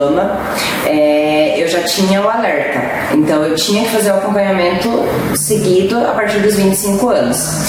eu já tinha o alerta, então eu tinha que fazer o acompanhamento seguido a partir dos 25 anos.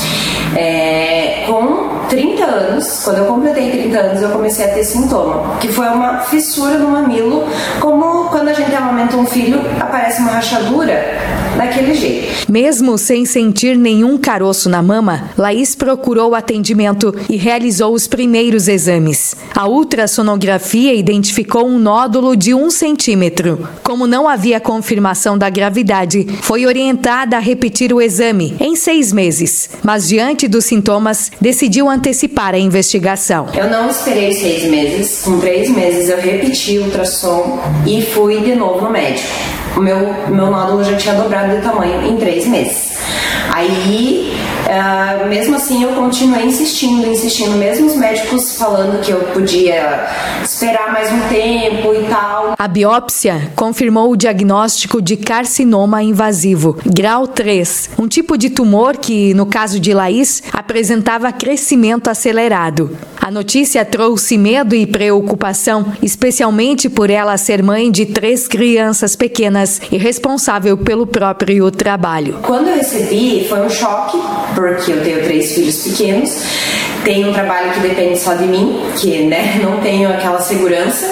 Com 30 anos, quando eu completei 30 anos, eu comecei a ter sintoma, que foi uma fissura no mamilo, como quando a gente amamenta um filho, aparece uma rachadura, daquele jeito. Mesmo sem sentir nenhum caroço na mama, Laís procurou atendimento e realizou os primeiros exames. A ultrassonografia identificou um nódulo de 1 centímetro. Como não havia confirmação da gravidade, foi orientada a repetir o exame em 6 meses. Mas diante dos sintomas, decidiu antecipar a investigação. Eu não esperei 6 meses. Com 3 meses eu repeti o ultrassom e fui de novo no médico. O meu nódulo já tinha dobrado de tamanho em 3 meses. Aí, mesmo assim, eu continuei insistindo, mesmo os médicos falando que eu podia esperar mais um tempo e tal. A biópsia confirmou o diagnóstico de carcinoma invasivo, grau 3, um tipo de tumor que, no caso de Laís, apresentava crescimento acelerado. A notícia trouxe medo e preocupação, especialmente por ela ser mãe de 3 crianças pequenas e responsável pelo próprio trabalho. Quando eu recebi, foi um choque, porque eu tenho 3 filhos pequenos, tenho um trabalho que depende só de mim, que não tenho aquela segurança.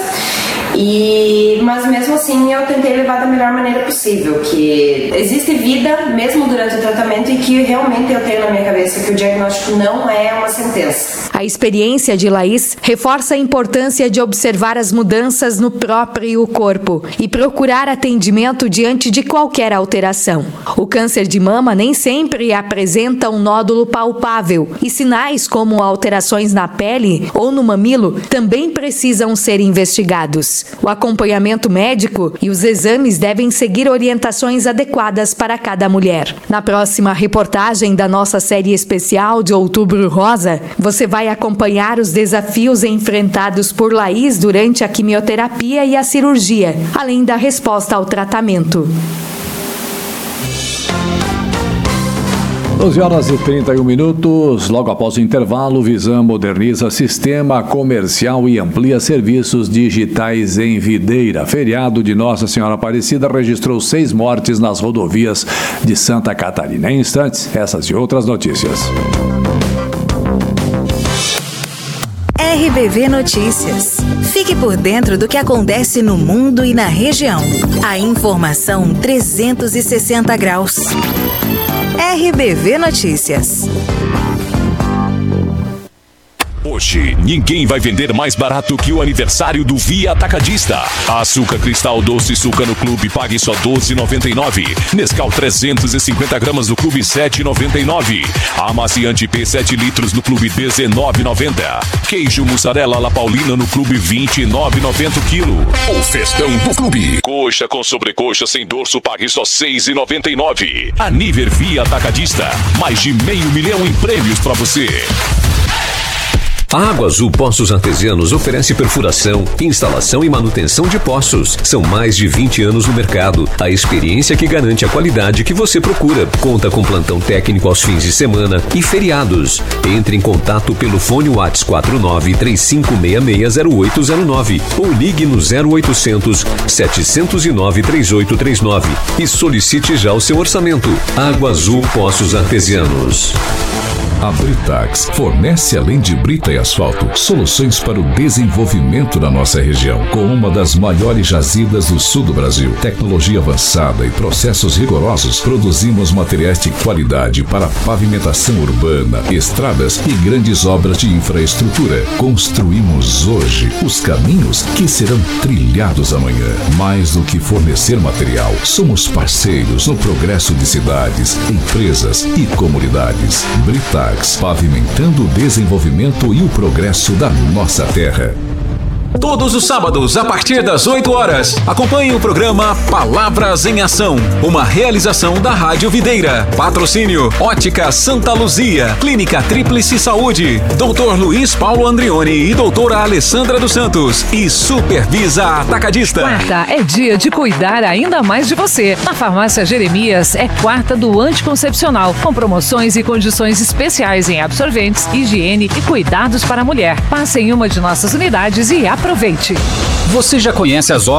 Mas mesmo assim eu tentei levar da melhor maneira possível, que existe vida mesmo durante o tratamento e que realmente eu tenho na minha cabeça que o diagnóstico não é uma sentença. A experiência de Laís reforça a importância de observar as mudanças no próprio corpo e procurar atendimento diante de qualquer alteração. O câncer de mama nem sempre apresenta um nódulo palpável e sinais como alterações na pele ou no mamilo também precisam ser investigados. O acompanhamento médico e os exames devem seguir orientações adequadas para cada mulher. Na próxima reportagem da nossa série especial de Outubro Rosa, você vai acompanhar os desafios enfrentados por Laís durante a quimioterapia e a cirurgia, além da resposta ao tratamento. 12h31. Logo após o intervalo, Visam moderniza sistema comercial e amplia serviços digitais em Videira. Feriado de Nossa Senhora Aparecida registrou 6 mortes nas rodovias de Santa Catarina. Em instantes, essas e outras notícias. RBV Notícias. Fique por dentro do que acontece no mundo e na região. A informação 360 graus. RBV Notícias. Hoje, ninguém vai vender mais barato que o aniversário do Via Atacadista. Açúcar Cristal Doce Suca no Clube, pague só R$12,99. Nescau 350 gramas no Clube, R$7,99. Amaciante P 7 litros no Clube, R$19,90. Queijo mussarela La Paulina no Clube, R$29,90 o quilo. O festão do Clube. Coxa com sobrecoxa sem dorso, pague só R$6,99. Aniver Via Atacadista. Mais de R$500 mil em prêmios para você. A Água Azul Poços Artesianos oferece perfuração, instalação e manutenção de poços. São mais de 20 anos no mercado. A experiência que garante a qualidade que você procura. Conta com plantão técnico aos fins de semana e feriados. Entre em contato pelo fone WhatsApp 4935660809 ou ligue no 0800 709 3839 e solicite já o seu orçamento. Água Azul Poços Artesianos. A Britax fornece, além de brita e asfalto, soluções para o desenvolvimento da nossa região. Com uma das maiores jazidas do sul do Brasil, tecnologia avançada e processos rigorosos, produzimos materiais de qualidade para pavimentação urbana, estradas e grandes obras de infraestrutura. Construímos hoje os caminhos que serão trilhados amanhã. Mais do que fornecer material, somos parceiros no progresso de cidades, empresas e comunidades. Britax, pavimentando o desenvolvimento e o progresso da nossa terra. Todos os sábados, a partir das 8 horas, acompanhe o programa Palavras em Ação, uma realização da Rádio Videira. Patrocínio Ótica Santa Luzia, Clínica Tríplice Saúde, Dr. Luiz Paulo Andrioni e doutora Alessandra dos Santos e Supervisa Atacadista. Quarta é dia de cuidar ainda mais de você. Na Farmácia Jeremias é quarta do anticoncepcional, com promoções e condições especiais em absorventes, higiene e cuidados para a mulher. Passe em uma de nossas unidades e aproveite. Você já conhece as